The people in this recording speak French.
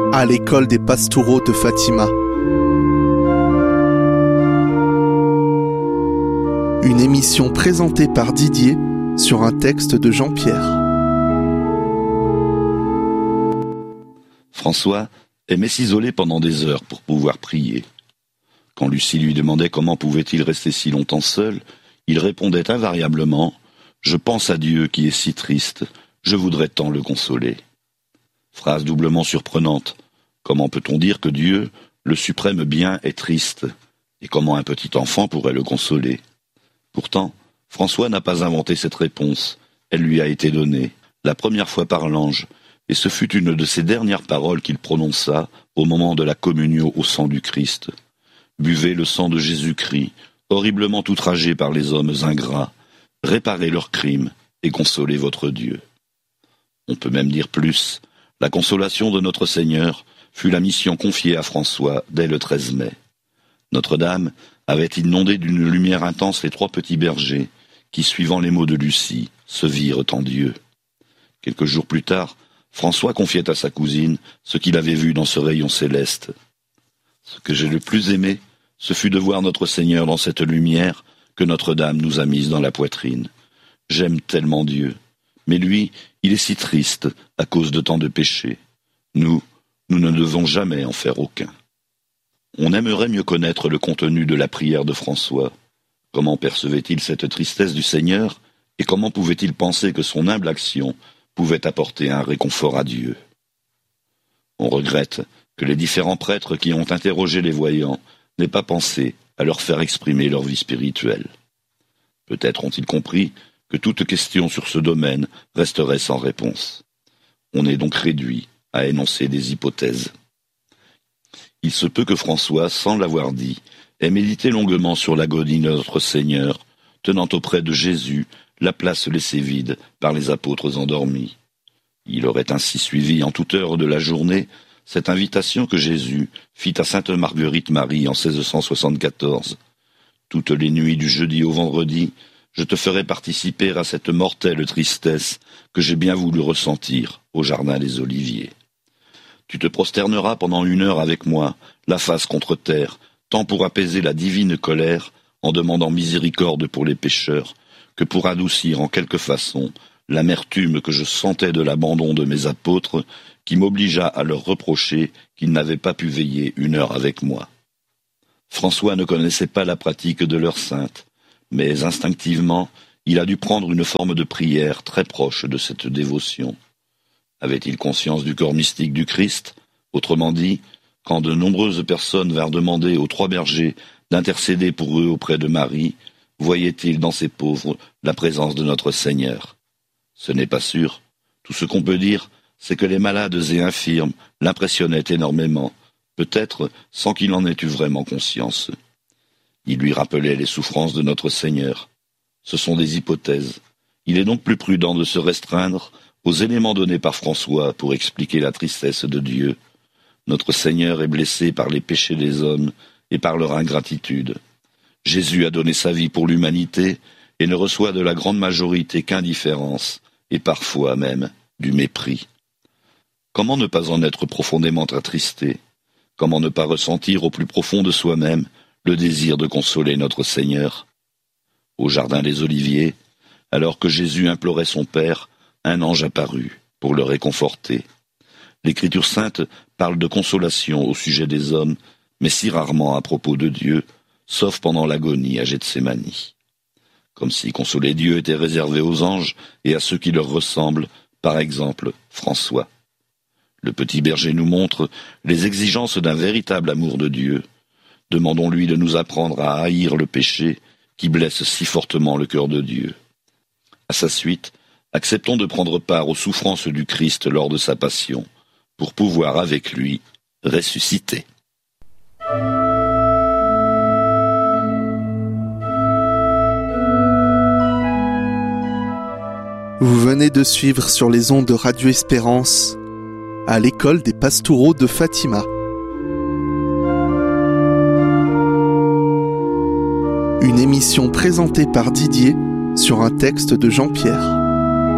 à l'école des Pastoureaux de Fatima. Une émission présentée par Didier sur un texte de Jean-Pierre. François aimait s'isoler pendant des heures pour pouvoir prier. Quand Lucie lui demandait comment pouvait-il rester si longtemps seul, il répondait invariablement « Je pense à Dieu qui est si triste, je voudrais tant le consoler ». Phrase doublement surprenante. Comment peut-on dire que Dieu, le suprême bien, est triste? Et comment un petit enfant pourrait le consoler? Pourtant, François n'a pas inventé cette réponse. Elle lui a été donnée, la première fois par l'ange, et ce fut une de ses dernières paroles qu'il prononça au moment de la communion au sang du Christ. Buvez le sang de Jésus-Christ, horriblement outragé par les hommes ingrats, réparez leurs crimes et consolez votre Dieu. On peut même dire plus, la consolation de notre Seigneur fut la mission confiée à François dès le 13 mai. Notre-Dame avait inondé d'une lumière intense les 3 petits bergers qui, suivant les mots de Lucie, se virent en Dieu. Quelques jours plus tard, François confiait à sa cousine ce qu'il avait vu dans ce rayon céleste. Ce que j'ai le plus aimé, ce fut de voir notre Seigneur dans cette lumière que Notre-Dame nous a mise dans la poitrine. J'aime tellement Dieu, mais lui, il est si triste à cause de tant de péchés. Nous ne devons jamais en faire aucun. On aimerait mieux connaître le contenu de la prière de François. Comment percevait-il cette tristesse du Seigneur, et comment pouvait-il penser que son humble action pouvait apporter un réconfort à Dieu? On regrette que les différents prêtres qui ont interrogé les voyants n'aient pas pensé à leur faire exprimer leur vie spirituelle. Peut-être ont-ils compris que toute question sur ce domaine resterait sans réponse. On est donc réduit à énoncer des hypothèses. Il se peut que François, sans l'avoir dit, ait médité longuement sur l'agonie de notre Seigneur, tenant auprès de Jésus la place laissée vide par les apôtres endormis. Il aurait ainsi suivi en toute heure de la journée cette invitation que Jésus fit à sainte Marguerite Marie en 1674. Toutes les nuits du jeudi au vendredi, je te ferai participer à cette mortelle tristesse que j'ai bien voulu ressentir au jardin des Oliviers. Tu te prosterneras pendant 1 heure avec moi, la face contre terre, tant pour apaiser la divine colère, en demandant miséricorde pour les pécheurs, que pour adoucir en quelque façon l'amertume que je sentais de l'abandon de mes apôtres, qui m'obligea à leur reprocher qu'ils n'avaient pas pu veiller 1 heure avec moi. François ne connaissait pas la pratique de l'heure sainte, mais instinctivement, il a dû prendre une forme de prière très proche de cette dévotion. Avait-il conscience du corps mystique du Christ? Autrement dit, quand de nombreuses personnes vinrent demander aux 3 bergers d'intercéder pour eux auprès de Marie, voyait-il dans ces pauvres la présence de notre Seigneur? Ce n'est pas sûr. Tout ce qu'on peut dire, c'est que les malades et infirmes l'impressionnaient énormément, peut-être sans qu'il en ait eu vraiment conscience. Il lui rappelait les souffrances de notre Seigneur. Ce sont des hypothèses. Il est donc plus prudent de se restreindre aux éléments donnés par François pour expliquer la tristesse de Dieu. Notre Seigneur est blessé par les péchés des hommes et par leur ingratitude. Jésus a donné sa vie pour l'humanité et ne reçoit de la grande majorité qu'indifférence et parfois même du mépris. Comment ne pas en être profondément attristé? Comment ne pas ressentir au plus profond de soi-même le désir de consoler notre Seigneur? Au jardin des Oliviers, alors que Jésus implorait son Père, un ange apparut pour le réconforter. L'Écriture sainte parle de consolation au sujet des hommes, mais si rarement à propos de Dieu, sauf pendant l'agonie à Gethsémani. Comme si consoler Dieu était réservé aux anges et à ceux qui leur ressemblent, par exemple François. Le petit berger nous montre les exigences d'un véritable amour de Dieu. Demandons-lui de nous apprendre à haïr le péché qui blesse si fortement le cœur de Dieu. À sa suite, acceptons de prendre part aux souffrances du Christ lors de sa passion, pour pouvoir avec lui ressusciter. Vous venez de suivre sur les ondes de Radio Espérance à l'école des Pastoureaux de Fatima. Une émission présentée par Didier sur un texte de Jean-Pierre.